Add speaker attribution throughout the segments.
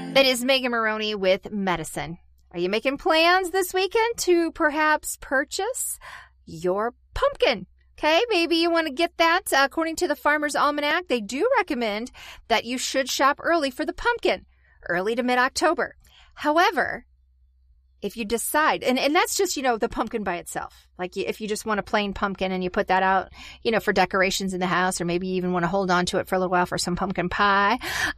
Speaker 1: It is Megan Maroney with Medicine. Are you making plans this weekend to perhaps purchase your pumpkin? Okay, maybe you want to get that. According to the Farmer's Almanac, they do recommend that you should shop early for the pumpkin, early to mid-October. However, if you decide, and that's just, the pumpkin by itself. Like if you just want a plain pumpkin and you put that out, for decorations in the house, or maybe you even want to hold on to it for a little while for some pumpkin pie.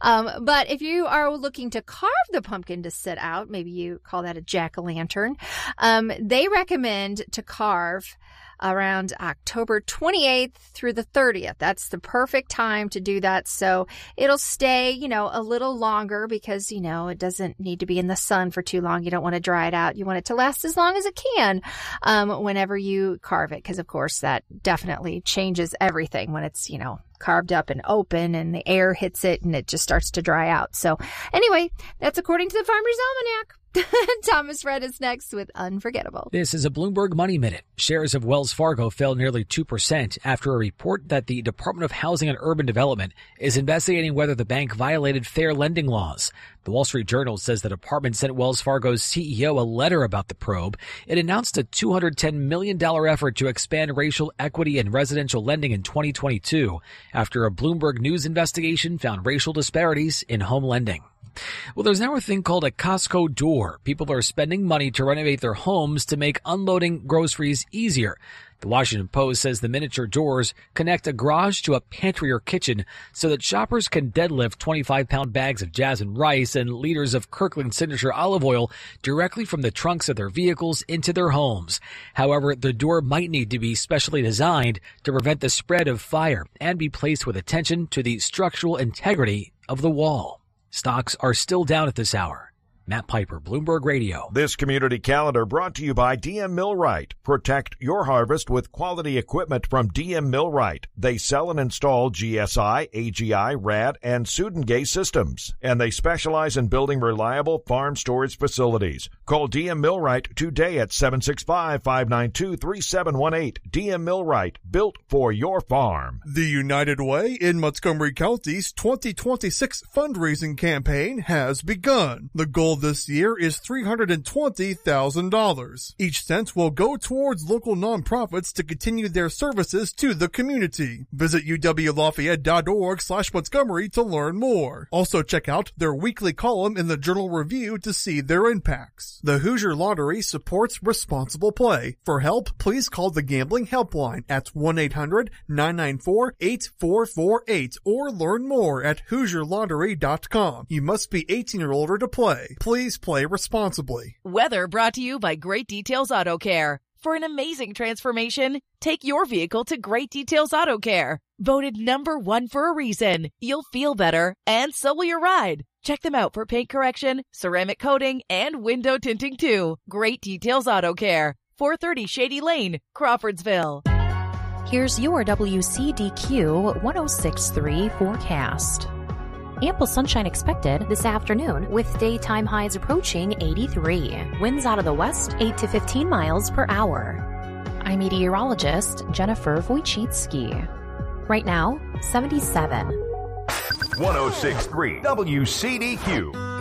Speaker 1: But if you are looking to carve the pumpkin to sit out, maybe you call that a jack-o'-lantern, they recommend to carve around October 28th through the 30th. That's the perfect time to do that. So it'll stay, a little longer because, it doesn't need to be in the sun for too long. You don't want to dry it out. You want it to last as long as it can whenever you carve it. Because, of course, that definitely changes everything when it's, carved up and open and the air hits it and it just starts to dry out. So anyway, that's according to the Farmer's Almanac. Thomas Red is next with Unforgettable.
Speaker 2: This is a Bloomberg Money Minute. Shares of Wells Fargo fell nearly 2% after a report that the Department of Housing and Urban Development is investigating whether the bank violated fair lending laws. The Wall Street Journal says the department sent Wells Fargo's CEO a letter about the probe. It announced a $210 million effort to expand racial equity in residential lending in 2022 after a Bloomberg News investigation found racial disparities in home lending. Well, there's now a thing called a Costco door. People are spending money to renovate their homes to make unloading groceries easier. The Washington Post says the miniature doors connect a garage to a pantry or kitchen so that shoppers can deadlift 25-pound bags of jasmine rice and liters of Kirkland Signature olive oil directly from the trunks of their vehicles into their homes. However, the door might need to be specially designed to prevent the spread of fire and be placed with attention to the structural integrity of the wall. Stocks are still down at this hour. Matt Piper, Bloomberg Radio.
Speaker 3: This community calendar brought to you by DM Millwright. Protect your harvest with quality equipment from DM Millwright. They sell and install GSI, AGI, RAD, and Sudengate systems. And they specialize in building reliable farm storage facilities. Call DM Millwright today at 765-592-3718. DM Millwright, built for your farm.
Speaker 4: The United Way in Montgomery County's 2026 fundraising campaign has begun. The goal this year is $320,000. Each cent will go towards local nonprofits to continue their services to the community. Visit uwlafayette.org/Montgomery to learn more. Also check out their weekly column in the Journal Review to see their impacts. The Hoosier Lottery supports responsible play. For help, please call the Gambling Helpline at 1-800-994-8448 or learn more at HoosierLottery.com. You must be 18 or older to play. Please play responsibly.
Speaker 5: Weather brought to you by Great Details Auto Care. For an amazing transformation, take your vehicle to Great Details Auto Care. Voted #1 for a reason. You'll feel better, and so will your ride. Check them out for paint correction, ceramic coating, and window tinting too. Great Details Auto Care. 430 Shady Lane, Crawfordsville.
Speaker 6: Here's your WCDQ 106.3 forecast. Ample sunshine expected this afternoon with daytime highs approaching 83. Winds out of the west 8 to 15 miles per hour. I'm meteorologist Jennifer Wojcicki. Right now, 77.
Speaker 3: 106.3 WCDQ.